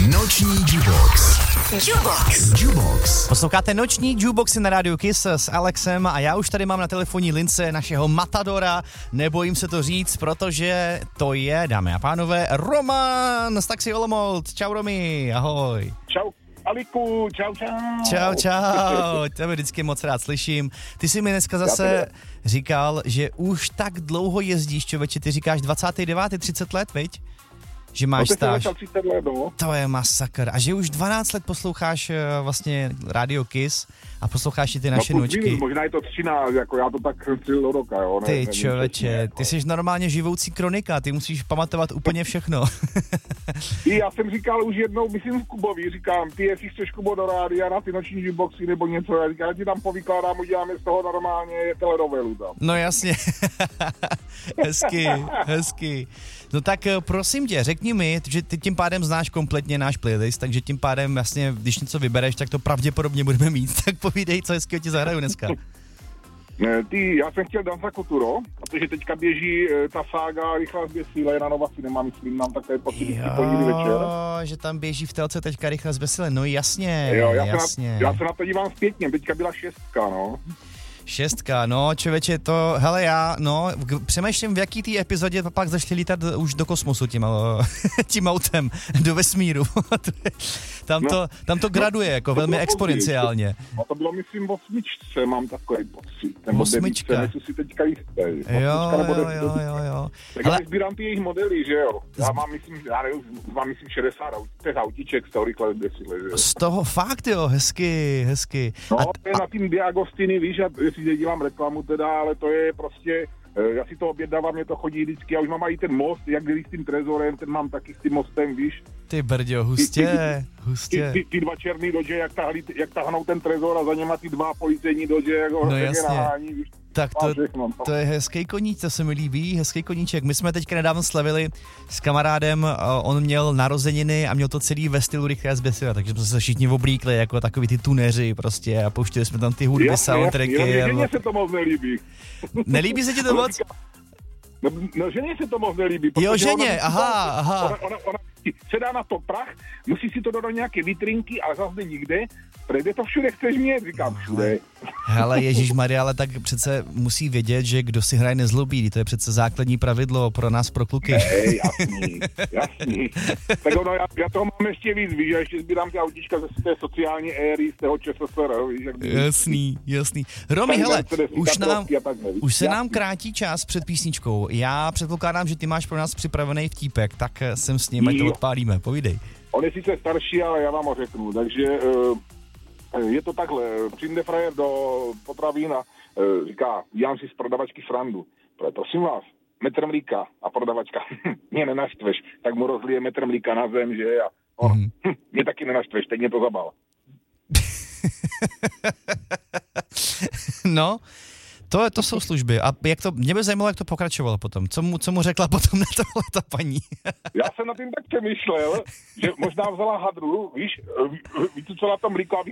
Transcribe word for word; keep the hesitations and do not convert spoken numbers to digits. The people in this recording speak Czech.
Noční Jukebox. Jukebox. Jukebox. Posloucháte Noční Jukeboxy na rádiu Kiss s Alexem a já už tady mám na telefonní lince našeho matadora, nebojím se to říct, protože to je, dámy a pánové, Roman z Taxi Olomouc. Čau Romi, ahoj. Čau. Aliku, čau, čau. Čau, čau, tebe vždycky moc rád slyším. Ty jsi mi dneska zase říkal, že už tak dlouho jezdíš, člověče, ty říkáš dvacet devět, třicet let, viď? Že máš no, stáž. třicet let, no. To je masakr. A že už dvanáct let posloucháš vlastně Radio Kiss a posloucháš i ty naše no, nočky. Minus, možná je to třináct, jako já to tak chci do roka, jo. Ne, ty člověče, jako. Ty jsi normálně živoucí kronika, ty musíš pamatovat úplně všechno. Já jsem říkal už jednou, myslím Kubovi, říkám, ty jestli chceš, Kubo, do rádia na ty noční jukeboxy nebo něco, já říkám, já ti tam povykládám, uděláme z toho normálně telenovelu tam. No jasně, hezky, hezky. No tak prosím tě, řekni mi, že ty tím pádem znáš kompletně náš playlist, takže tím pádem jasně, když něco vybereš, tak to pravděpodobně budeme mít, tak povídej, co hezkého ti zahraju dneska. Ty, já jsem chtěl Danza Kuturo, protože teďka běží ta sága Rychlá zběsile na Nova Cinema, myslím, mám takové pocit, že pondělí večer. Že tam běží v telce teďka Rychlá zběsile, no jasně, jo, já jasně. Se na, já se na to dívám zpětně, teďka byla šestka, no. Šestka, no člověče, to, hele já, no, přemýšlím, v jaký té epizodě pak zašli lítat už do kosmosu tím, tím autem, do vesmíru. tam, to, no, tam to graduje, jako to velmi exponenciálně. No to bylo, myslím, v osmičce, mám takový pocit. Nebo osmička. Devítce, si teďka jistý. Jo, jo, jo, jo, jo. Tak ale... já sbírám ty jejich modely, že jo. Já mám, myslím, já nevím, mám, myslím, šedesát těch autíček z toho Rychlé zběsile, že jo. Z toho fakt, jo, hezky, hezky. No, a, to je a... na tým Diagostiny, víš, jestli dělám reklamu teda, ale to je prostě, já si to objednávám, mě to chodí vždycky, já už mám i ten most, jak když s tím trezorem, ten mám taky s tím mostem, víš. Ty brďo, hustě, ty, ty, hustě. Ty, ty, ty dva černý dodže, jak, tahli, jak tahnou ten trezor a za něma ty dva policejní dodže, jak ho no jasně. nahání, víš. Tak to, to je hezký koníček, to se mi líbí, hezký koníček. My jsme teďka nedávno slavili s kamarádem, on měl narozeniny a měl to celý ve stylu Rychlé zběsile, takže jsme se všichni oblíkli jako takový ty tuneři prostě a pouštěli jsme tam ty hudby, soundtracky. Jasně, ženě se to moc nelíbí. Nelíbí se ti to moc? No, no ženě se to moc nelíbí. Jo, ženě, ona, aha, aha. Ona, ona, ona se dá na to prach, musí si to dát do nějaké vitrinky, ale zase nikde. Kde to všude chceš mít? Říkám, všude. Hele, ježišmarja, ale tak přece musí vědět, že kdo si hraje nezlobí. To je přece základní pravidlo pro nás, pro kluky. Hej, jasný, jasný. Tak ono, já, já toho mám ještě víc, víš, já ještě sbírám ty autíčka ze té sociální éry, z toho ČSSR, víš. Jak jasný, jasný. Romi, hele, už, nám, už se nám krátí čas před písničkou. Já předpokládám, že ty máš pro nás připravený vtípek, tak jsem s ním, ať to odpálíme. Povídej. On je sice starší, ale já vám ho řeknu, takže... Uh, je to takhle, přijde frajer do potravín a e, říká, dělám si z prodavačky srandu. Prosím vás, metr mlíka a prodavačka, mě nenaštveš, tak mu rozlije metr mlíka na zem, že a on, mm. hm, mě taky nenaštveš, teď mě to zabal. No, to, to jsou služby. A jak to, mě by zajímalo, jak to pokračovalo potom. Co mu, co mu řekla potom na tohle ta paní? Já jsem na tím tak přemýšlel, že možná vzala hadru, víš, vycucala to mlíko a